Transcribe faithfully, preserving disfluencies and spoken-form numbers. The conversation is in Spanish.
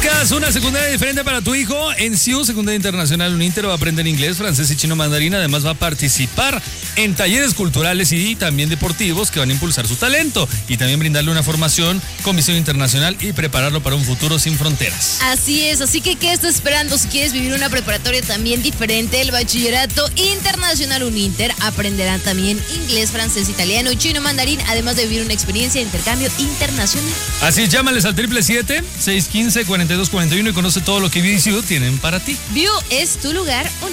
¿Buscas una secundaria diferente para tu hijo? En C I U, Secundaria Internacional Uninter, va a aprender inglés, francés y chino mandarín. Además va a participar en talleres culturales y también deportivos que van a impulsar su talento y también brindarle una formación con visión internacional y prepararlo para un futuro sin fronteras. Así es, así que ¿qué estás esperando? Si quieres vivir una preparatoria también diferente, el Bachillerato Internacional Uninter, aprenderán también inglés, francés, italiano y chino mandarín, además de vivir una experiencia de intercambio internacional. Así, llámales al triple siete, seis uno cinco, cuatro dos cuatro uno y conoce todo lo que V I U tienen para ti. V I U es tu lugar.